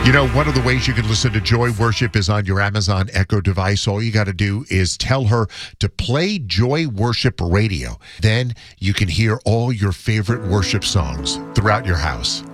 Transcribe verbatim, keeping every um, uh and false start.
You know, one of the ways you can listen to Joy Worship is on your Amazon Echo device. All you got to do is tell her to play Joy Worship Radio. Then you can hear all your favorite worship songs throughout your house.